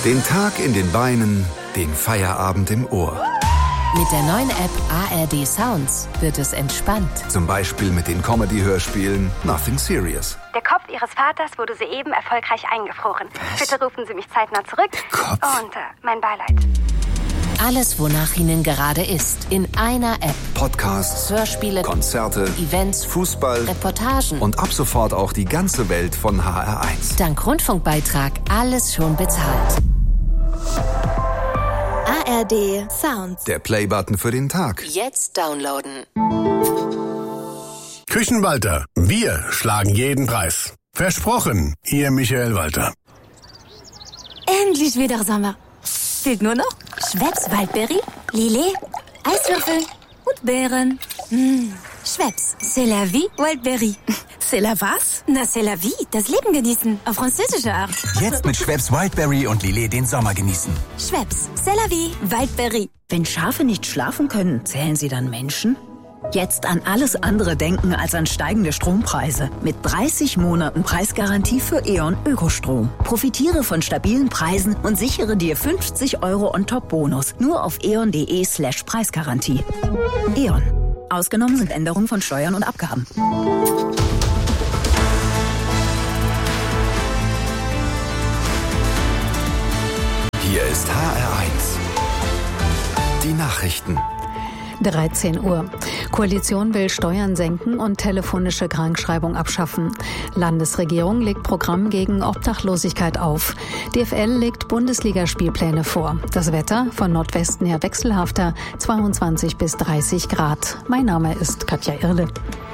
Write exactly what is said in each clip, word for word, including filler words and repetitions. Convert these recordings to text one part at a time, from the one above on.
Den Tag in den Beinen, den Feierabend im Ohr. Mit der neuen App A R D Sounds wird es entspannt. Zum Beispiel mit den Comedy-Hörspielen Nothing Serious. Der Kopf Ihres Vaters wurde soeben erfolgreich eingefroren. Was? Bitte rufen Sie mich zeitnah zurück. Der Kopf. Und äh, mein Beileid. Alles, wonach Ihnen gerade ist, in einer App. Podcasts, Hörspiele, Konzerte, Events, Fußball Reportagen und ab sofort auch die ganze Welt von H R eins. Dank Rundfunkbeitrag alles schon bezahlt. A R D Sounds. Der Playbutton für den Tag. Jetzt downloaden. Küchenwalter, wir schlagen jeden Preis. Versprochen, Ihr Michael Walter. Endlich wieder Sommer. Fehlt nur noch Schweppes Waldberry, Lillet, Eiswürfel und Beeren. Mmh. Schweppes, c'est la vie, Waldberry. C'est la was? Na, c'est la vie, das Leben genießen, auf französische Art. Jetzt mit Schweppes Wildberry und Lillet den Sommer genießen. Schweppes, c'est la vie, Waldberry. Wenn Schafe nicht schlafen können, zählen sie dann Menschen? Jetzt an alles andere denken als an steigende Strompreise. Mit dreißig Monaten Preisgarantie für E.ON Ökostrom. Profitiere von stabilen Preisen und sichere dir fünfzig Euro On-Top-Bonus. Nur auf eon.de slash Preisgarantie. E.ON. Ausgenommen sind Änderungen von Steuern und Abgaben. Hier ist H R eins. Die Nachrichten. dreizehn Uhr. Koalition will Steuern senken und telefonische Krankschreibung abschaffen. Landesregierung legt Programm gegen Obdachlosigkeit auf. D F L legt Bundesligaspielpläne vor. Das Wetter von Nordwesten her wechselhafter, zweiundzwanzig bis dreißig Grad. Mein Name ist Katja Irle.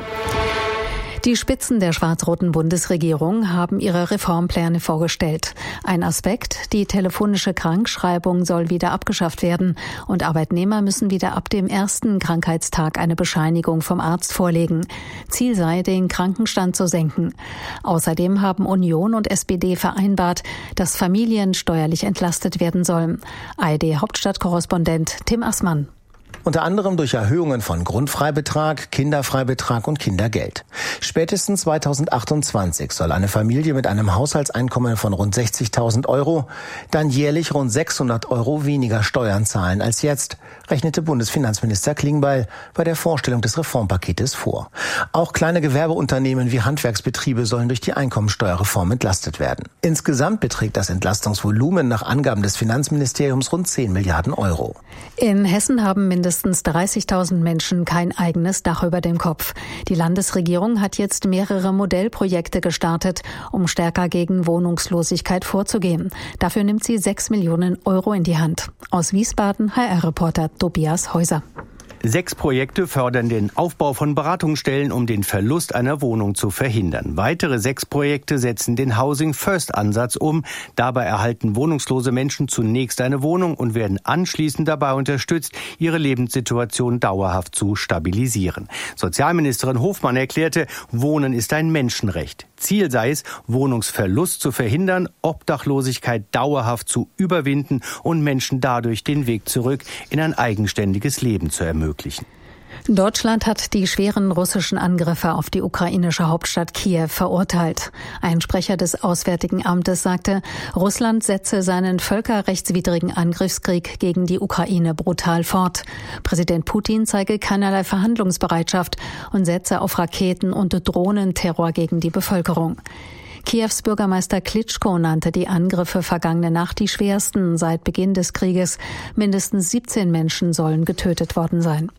Die Spitzen der schwarz-roten Bundesregierung haben ihre Reformpläne vorgestellt. Ein Aspekt, die telefonische Krankschreibung soll wieder abgeschafft werden und Arbeitnehmer müssen wieder ab dem ersten Krankheitstag eine Bescheinigung vom Arzt vorlegen. Ziel sei, den Krankenstand zu senken. Außerdem haben Union und S P D vereinbart, dass Familien steuerlich entlastet werden sollen. A R D-Hauptstadtkorrespondent Tim Assmann. Unter anderem durch Erhöhungen von Grundfreibetrag, Kinderfreibetrag und Kindergeld. Spätestens zweitausendachtundzwanzig soll eine Familie mit einem Haushaltseinkommen von rund sechzigtausend Euro dann jährlich rund sechshundert Euro weniger Steuern zahlen als jetzt, rechnete Bundesfinanzminister Klingbeil bei der Vorstellung des Reformpaketes vor. Auch kleine Gewerbeunternehmen wie Handwerksbetriebe sollen durch die Einkommensteuerreform entlastet werden. Insgesamt beträgt das Entlastungsvolumen nach Angaben des Finanzministeriums rund zehn Milliarden Euro. In Hessen haben mindestens dreißigtausend Menschen kein eigenes Dach über dem Kopf. Die Landesregierung hat jetzt mehrere Modellprojekte gestartet, um stärker gegen Wohnungslosigkeit vorzugehen. Dafür nimmt sie sechs Millionen Euro in die Hand. Aus Wiesbaden H R-Reporter Tobias Häuser. Sechs Projekte fördern den Aufbau von Beratungsstellen, um den Verlust einer Wohnung zu verhindern. Weitere sechs Projekte setzen den Housing-First-Ansatz um. Dabei erhalten wohnungslose Menschen zunächst eine Wohnung und werden anschließend dabei unterstützt, ihre Lebenssituation dauerhaft zu stabilisieren. Sozialministerin Hofmann erklärte, Wohnen ist ein Menschenrecht. Ziel sei es, Wohnungsverlust zu verhindern, Obdachlosigkeit dauerhaft zu überwinden und Menschen dadurch den Weg zurück in ein eigenständiges Leben zu ermöglichen. Deutschland hat die schweren russischen Angriffe auf die ukrainische Hauptstadt Kiew verurteilt. Ein Sprecher des Auswärtigen Amtes sagte, Russland setze seinen völkerrechtswidrigen Angriffskrieg gegen die Ukraine brutal fort. Präsident Putin zeige keinerlei Verhandlungsbereitschaft und setze auf Raketen- und Drohnenterror gegen die Bevölkerung. Kiews Bürgermeister Klitschko nannte die Angriffe vergangene Nacht die schwersten seit Beginn des Krieges. Mindestens siebzehn Menschen sollen getötet worden sein.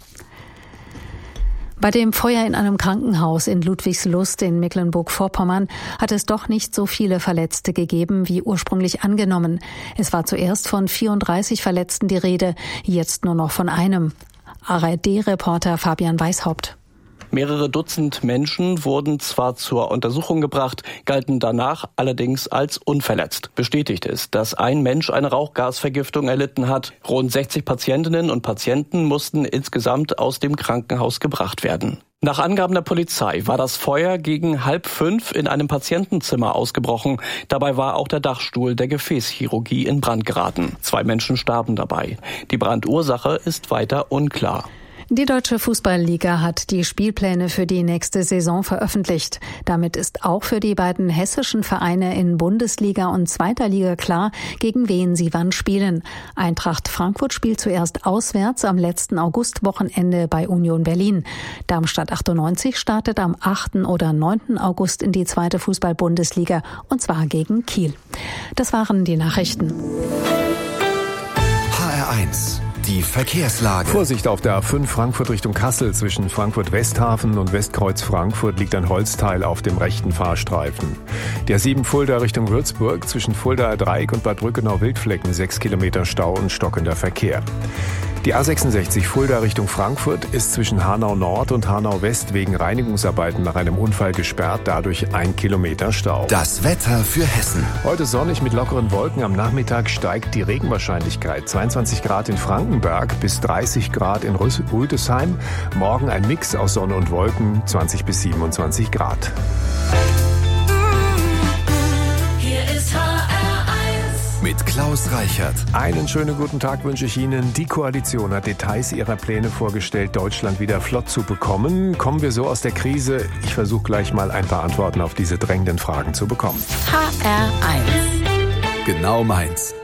Bei dem Feuer in einem Krankenhaus in Ludwigslust in Mecklenburg-Vorpommern hat es doch nicht so viele Verletzte gegeben wie ursprünglich angenommen. Es war zuerst von vierunddreißig Verletzten die Rede, jetzt nur noch von einem. A R D-Reporter Fabian Weishaupt. Mehrere Dutzend Menschen wurden zwar zur Untersuchung gebracht, galten danach allerdings als unverletzt. Bestätigt ist, dass ein Mensch eine Rauchgasvergiftung erlitten hat. Rund sechzig Patientinnen und Patienten mussten insgesamt aus dem Krankenhaus gebracht werden. Nach Angaben der Polizei war das Feuer gegen halb fünf in einem Patientenzimmer ausgebrochen. Dabei war auch der Dachstuhl der Gefäßchirurgie in Brand geraten. Zwei Menschen starben dabei. Die Brandursache ist weiter unklar. Die Deutsche Fußballliga hat die Spielpläne für die nächste Saison veröffentlicht. Damit ist auch für die beiden hessischen Vereine in Bundesliga und Zweiter Liga klar, gegen wen sie wann spielen. Eintracht Frankfurt spielt zuerst auswärts am letzten Augustwochenende bei Union Berlin. Darmstadt achtundneunzig startet am achten oder neunten August in die zweite Fußball-Bundesliga, und zwar gegen Kiel. Das waren die Nachrichten. H R eins. Die Verkehrslage. Vorsicht auf der A fünf Frankfurt Richtung Kassel. Zwischen Frankfurt-Westhafen und Westkreuz Frankfurt liegt ein Holzteil auf dem rechten Fahrstreifen. Der sieben Fulda Richtung Würzburg. Zwischen Fuldaer Dreieck und Bad Brückenau-Wildflecken sechs Kilometer Stau und stockender Verkehr. Die A sechsundsechzig Fulda Richtung Frankfurt ist zwischen Hanau Nord und Hanau West wegen Reinigungsarbeiten nach einem Unfall gesperrt, dadurch ein Kilometer Stau. Das Wetter für Hessen. Heute sonnig mit lockeren Wolken, am Nachmittag steigt die Regenwahrscheinlichkeit. zweiundzwanzig Grad in Frankenberg bis dreißig Grad in Rüdesheim. Morgen ein Mix aus Sonne und Wolken, zwanzig bis siebenundzwanzig Grad. Mit Klaus Reichert. Einen schönen guten Tag wünsche ich Ihnen. Die Koalition hat Details ihrer Pläne vorgestellt, Deutschland wieder flott zu bekommen. Kommen wir so aus der Krise? Ich versuche gleich mal ein paar Antworten auf diese drängenden Fragen zu bekommen. H R eins. Genau meins.